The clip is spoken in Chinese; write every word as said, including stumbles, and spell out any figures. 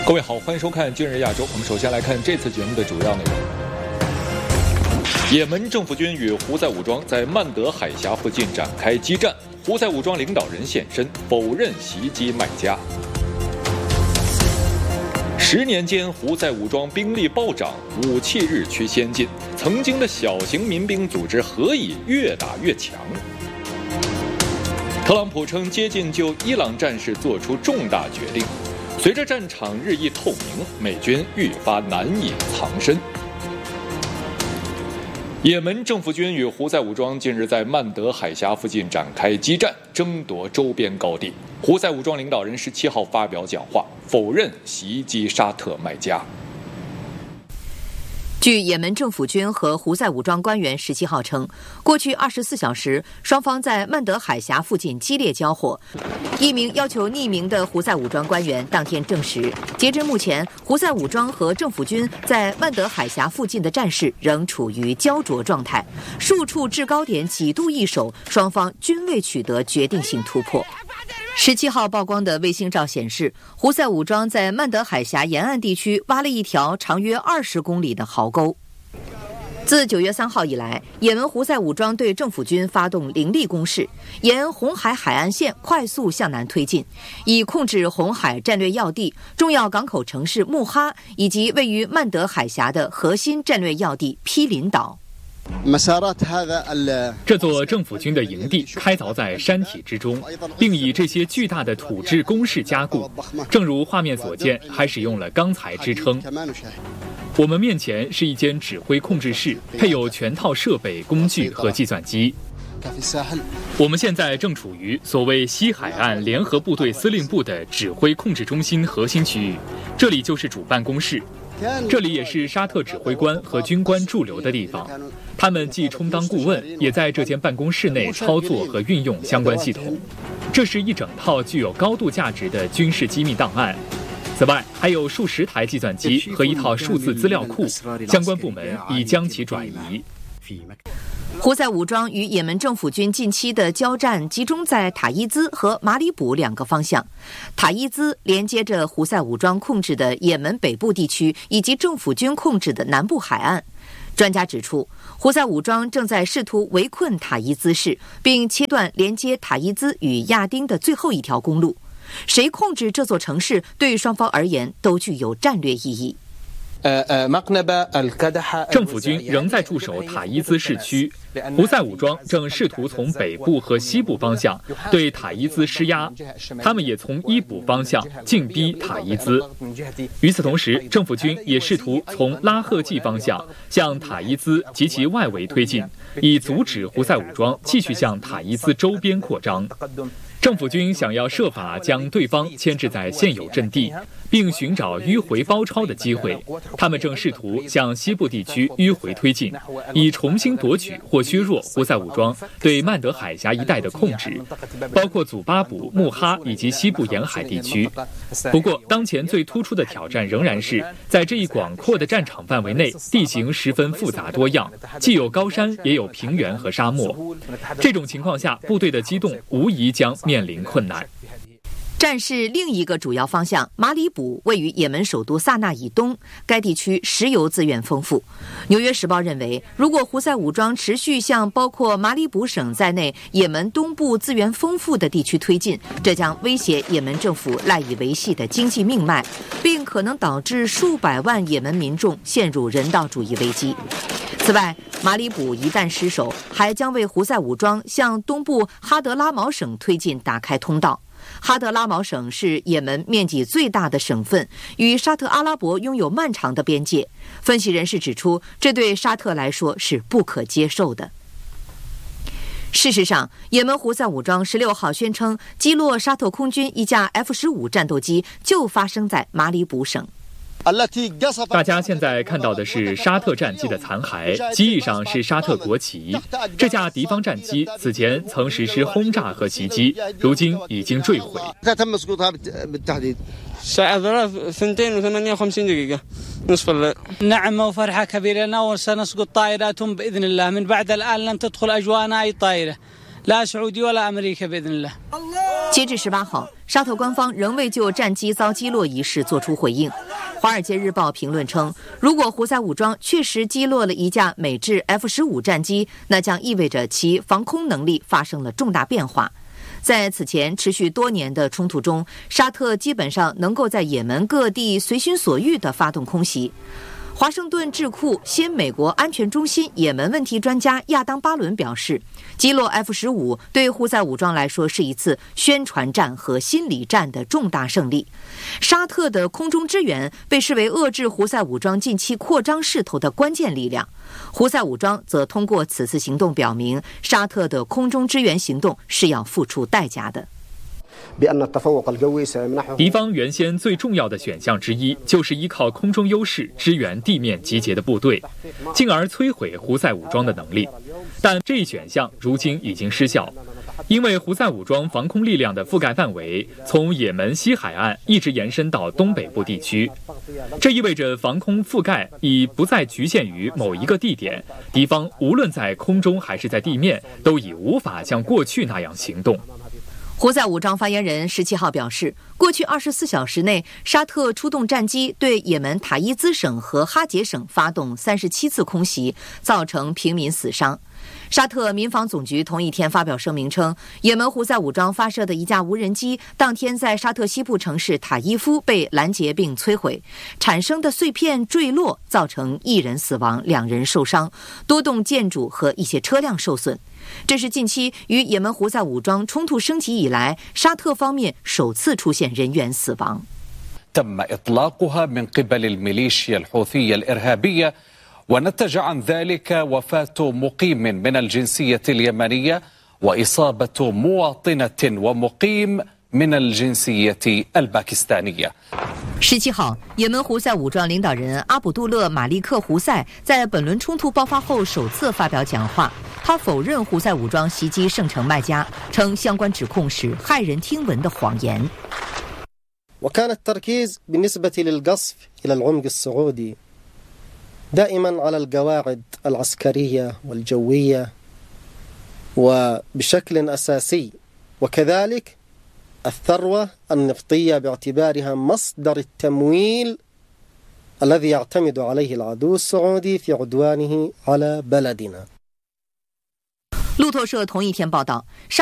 各位好，欢迎收看《今日亚洲》。我们首先来看这次节目的主要内容。也门政府军与胡塞武装在曼德海峡附近展开激战，胡塞武装领导人现身，否认袭击麦加。十年间，胡塞武装兵力暴涨，武器日趋先进，曾经的小型民兵组织何以越打越强？特朗普称接近就伊朗战事做出重大决定。随着战场日益透明，美军愈发难以藏身。也门政府军与胡塞武装近日在曼德海峡附近展开激战，争夺周边高地。胡塞武装领导人十七号发表讲话，否认袭击沙特麦加。 据也门政府军和胡塞武装官员十七号称，过去二十四小时，双方在曼德海峡附近激烈交火。一名要求匿名的胡塞武装官员当天证实，截至目前，胡塞武装和政府军在曼德海峡附近的战事仍处于焦灼状态，数处制高点几度易手，双方均未取得决定性突破。十七号曝光的卫星照显示，胡塞武装在曼德海峡沿岸地区挖了一条长约二十公里的壕沟。自九月三号以来，也门胡塞武装对政府军发动凌厉攻势，沿红海海岸线快速向南推进，以控制红海战略要地、重要港口城市穆哈以及位于曼德海峡的核心战略要地毗邻岛。 这座政府军的营地开凿在山体之中，并以这些巨大的土质工事加固，正如画面所见，还使用了钢材支撑。我们面前是一间指挥控制室，配有全套设备、工具和计算机。我们现在正处于所谓西海岸联合部队司令部的指挥控制中心核心区域，这里就是主办公室。这里也是沙特指挥官和军官驻留的地方，他们既充当顾问，也在这间办公室内操作和运用相关系统。这是一整套具有高度价值的军事机密档案。此外，还有数十台计算机和一套数字资料库，相关部门已将其转移。 胡塞武装与也门政府军近期的交战集中在塔伊兹和马里卜两个方向。塔伊兹连接着胡塞武装控制的也门北部地区以及政府军控制的南部海岸。专家指出，胡塞武装正在试图围困塔伊兹市，并切断连接塔伊兹与亚丁的最后一条公路。谁控制这座城市，对双方而言都具有战略意义。 政府军仍在驻守塔伊兹市区，胡塞武装正试图从北部和西部方向对塔伊兹施压，他们也从伊卜方向进逼塔伊兹。与此同时，政府军也试图从拉赫季方向向塔伊兹及其外围推进，以阻止胡塞武装继续向塔伊兹周边扩张。政府军想要设法将对方牵制在现有阵地，并寻找迂回包抄的机会。他们正试图向西部地区迂回推进，以重新夺取或削弱胡塞武装对曼德海峡一带的控制，包括祖巴卜、穆哈以及西部沿海地区。不过，当前最突出的挑战仍然是在这一广阔的战场范围内，地形十分复杂多样，既有高山，也有平原和沙漠。这种情况下，部队的机动无疑将面临困难。 战事另一个主要方向马里卜位于也门首都萨那以东，该地区石油资源丰富。纽约时报认为，如果胡塞武装持续向包括马里卜省在内也门东部资源丰富的地区推进，这将威胁也门政府赖以维系的经济命脉，并可能导致数百万也门民众陷入人道主义危机。此外，马里卜一旦失守，还将为胡塞武装向东部哈德拉毛省推进打开通道。哈德拉毛省是也门面积最大的省份，与沙特阿拉伯拥有漫长的边界。分析人士指出，这对沙特来说是不可接受的。事实上，也门胡塞武装十六号宣称击落沙特空军一架 F 十五 战斗机，就发生在马里卜省。 大家现在看到的是沙特战机的残骸，机翼上是沙特国旗。这架敌方战机此前曾实施轰炸和袭击，如今已经坠毁。 الساعة ثنتين وثمانية وخمسين دقيقة نصف الليل. نعم وفرحة كبيرة لنا وسنسقط طائراتهم بإذن الله من بعد الآن لن تدخل أجواءنا أي طائرة لا سعودي ولا أمريكا بإذن الله. 截至十八号，沙特官方仍未就战机遭击落一事作出回应。《华尔街日报》评论称，如果胡塞武装确实击落了一架美制 F 十五 战机，那将意味着其防空能力发生了重大变化。在此前持续多年的冲突中，沙特基本上能够在也门各地随心所欲地发动空袭。华盛顿智库新美国安全中心也门问题专家亚当·巴伦表示，击落 F 十五 对胡塞武装来说是一次宣传战和心理战的重大胜利。沙特的空中支援被视为遏制胡塞武装近期扩张势头的关键力量。胡塞武装则通过此次行动表明，沙特的空中支援行动是要付出代价的。 敌方原先最重要的选项之一，就是依靠空中优势支援地面集结的部队，进而摧毁胡塞武装的能力。但这一选项如今已经失效，因为胡塞武装防空力量的覆盖范围从也门西海岸一直延伸到东北部地区，这意味着防空覆盖已不再局限于某一个地点，敌方无论在空中还是在地面，都已无法像过去那样行动。 胡塞武装发言人十七号表示，过去二十四小时内，沙特出动战机对也门塔伊兹省和哈杰省发动三十七次空袭，造成平民死伤。沙特民防总局同一天发表声明称，也门胡塞武装发射的一架无人机当天在沙特西部城市塔伊夫被拦截并摧毁，产生的碎片坠落造成一人死亡，两人受伤，多栋建筑和一些车辆受损。这是近期与也门胡塞武装冲突升级以来，沙特方面首次出现人员死亡。 تم إطلاقها من قبل الميليشيا الحوثية الإرهابية ونتج عن ذلك وفاة مقيم من الجنسية اليمنية وإصابة مواطنة ومقيم من الجنسية الباكستانية。 十七号，也门胡塞武装领导人阿卜杜勒·马利克·胡塞在本轮冲突爆发后首次发表讲话，他否认胡塞武装袭击圣城麦加，称相关指控是骇人听闻的谎言。 وكان التركيز بالنسبة للقصف إلى العمق السعودي دائما على القواعد العسكرية والجوية وبشكل أساسي، وكذلك الثروة النفطية باعتبارها مصدر التمويل الذي يعتمد عليه العدو السعودي في عدوانه على بلدنا。 路透社同一天报道，